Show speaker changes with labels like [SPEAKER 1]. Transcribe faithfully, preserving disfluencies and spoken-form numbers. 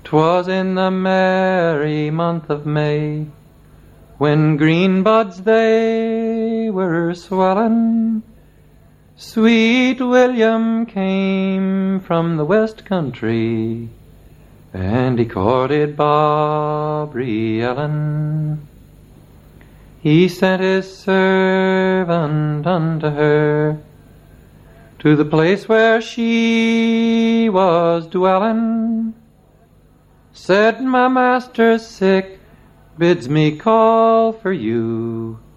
[SPEAKER 1] 'Twas in the merry month of May, when green buds they were swellin', sweet William came from the west country, and he courted Barbary Ellen. He sent his servant unto her, to the place where she was dwellin'. Said, my master's sick, bids me call for you.